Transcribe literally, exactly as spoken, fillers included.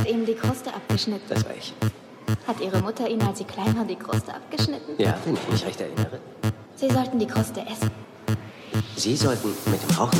hat ihm die Kruste abgeschnitten. Das war ich. Hat Ihre Mutter Ihnen, als Sie klein waren, die Kruste abgeschnitten? Ja, wenn ich mich recht erinnere. Sie sollten die Kruste essen. Sie sollten mit dem Rauchen